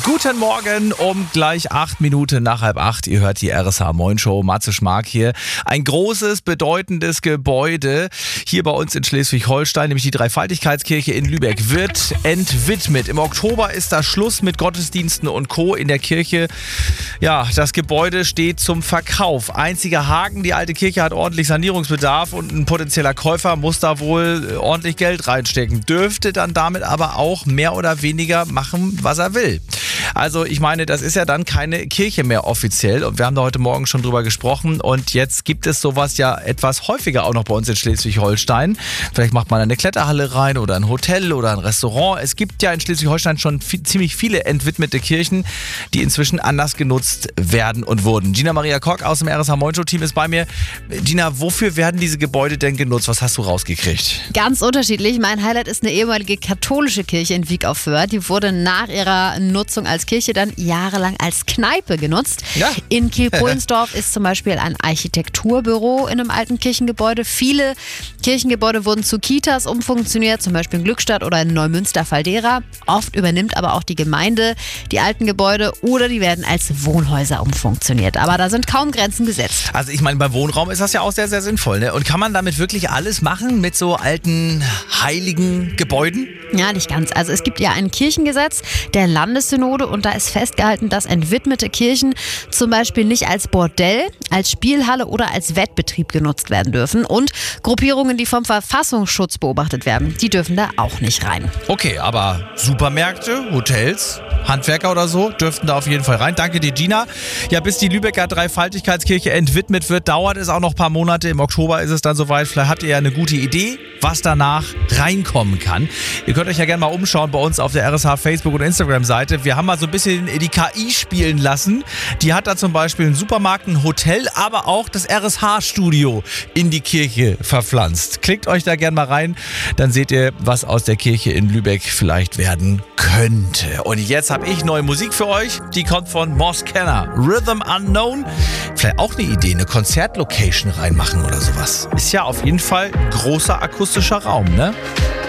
Guten Morgen, um gleich 8 Minuten nach 7:30. Ihr hört die RSH Moin Show. Matze Schmark hier. Ein großes, bedeutendes Gebäude hier bei uns in Schleswig-Holstein, nämlich die Dreifaltigkeitskirche in Lübeck, wird entwidmet. Im Oktober ist da Schluss mit Gottesdiensten und Co. in der Kirche. Ja, das Gebäude steht zum Verkauf. Einziger Haken, die alte Kirche hat ordentlich Sanierungsbedarf und ein potenzieller Käufer muss da wohl ordentlich Geld reinstecken. Dürfte dann damit aber auch mehr oder weniger machen, was er will. Also ich meine, das ist ja dann keine Kirche mehr offiziell und wir haben da heute Morgen schon drüber gesprochen und jetzt gibt es sowas ja etwas häufiger auch noch bei uns in Schleswig-Holstein. Vielleicht macht man eine Kletterhalle rein oder ein Hotel oder ein Restaurant. Es gibt ja in Schleswig-Holstein schon ziemlich viele entwidmete Kirchen, die inzwischen anders genutzt werden und wurden. Gina Maria Kock aus dem RSH Moin Show Team ist bei mir. Gina, wofür werden diese Gebäude denn genutzt? Was hast du rausgekriegt? Ganz unterschiedlich. Mein Highlight ist eine ehemalige katholische Kirche in Wiek auf Föhr. Die wurde nach ihrer Nutzung als Kirche dann jahrelang als Kneipe genutzt. Ja. In Kiel-Pohlensdorf ist zum Beispiel ein Architekturbüro in einem alten Kirchengebäude. Viele Kirchengebäude wurden zu Kitas umfunktioniert, zum Beispiel in Glückstadt oder in Neumünster-Faldera. Oft übernimmt aber auch die Gemeinde die alten Gebäude oder die werden als Wohnhäuser umfunktioniert. Aber da sind kaum Grenzen gesetzt. Also ich meine, beim Wohnraum ist das ja auch sehr, sehr sinnvoll, ne? Und kann man damit wirklich alles machen mit so alten, heiligen Gebäuden? Ja, nicht ganz. Also es gibt ja ein Kirchengesetz der Landessynode und da ist festgehalten, dass entwidmete Kirchen zum Beispiel nicht als Bordell, als Spielhalle oder als Wettbetrieb genutzt werden dürfen. Und Gruppierungen, die vom Verfassungsschutz beobachtet werden, die dürfen da auch nicht rein. Okay, aber Supermärkte, Hotels, Handwerker oder so dürften da auf jeden Fall rein. Danke dir, Gina. Ja, bis die Lübecker Dreifaltigkeitskirche entwidmet wird, dauert es auch noch ein paar Monate. Im Oktober ist es dann soweit. Vielleicht habt ihr ja eine gute Idee, was danach reinkommen kann. Ihr könnt euch ja gerne mal umschauen bei uns auf der RSH Facebook- und Instagram-Seite. Wir haben mal so ein bisschen die KI spielen lassen. Die hat da zum Beispiel einen Supermarkt, ein Hotel, aber auch das RSH-Studio in die Kirche verpflanzt. Klickt euch da gerne mal rein, dann seht ihr, was aus der Kirche in Lübeck vielleicht werden könnte. Und jetzt habe ich neue Musik für euch. Die kommt von Moss Kenner. Rhythm Unknown. Vielleicht auch eine Idee, eine Konzertlocation reinmachen oder sowas. Ist ja auf jeden Fall ein großer akustischer Raum, ne?